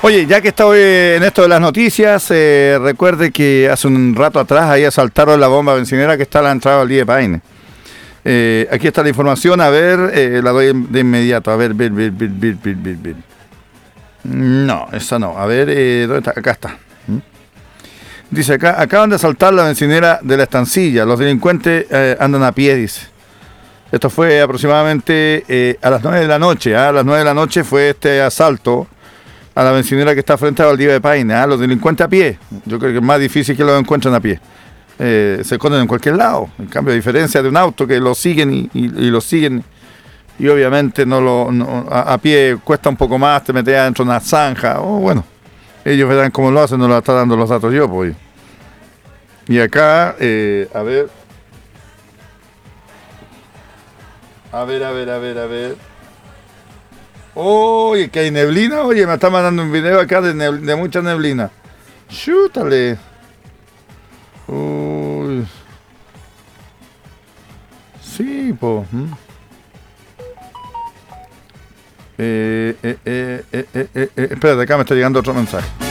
Oye, ya que estoy en esto de las noticias, recuerde que hace un rato atrás ahí asaltaron la bomba bencinera que está a la entrada del Valle de Paine. Aquí está la información, a ver, la doy de inmediato. A ver, ver. No, esa no. A ver, ¿dónde está? Acá está. Dice acá, acaban de asaltar la bencinera de La Estancilla. Los delincuentes andan a pie, dice. Esto fue aproximadamente a las 9 de la noche. A las 9 de la noche fue este asalto a la bencinera que está frente a Valdivia de Paine. Los delincuentes a pie. Yo creo que es más difícil que los encuentren a pie. Se esconden en cualquier lado. En cambio, a diferencia de un auto que lo siguen y lo siguen. Y obviamente a pie cuesta un poco más, te metes dentro de una zanja. O bueno, ellos verán cómo lo hacen, no lo está dando los datos yo, pues. Y acá, a ver. A ver. Oye, que hay neblina. Oye, me está mandando un video acá de mucha neblina. Chútale. Uy. Sí, po. Espérate, acá me está llegando otro mensaje.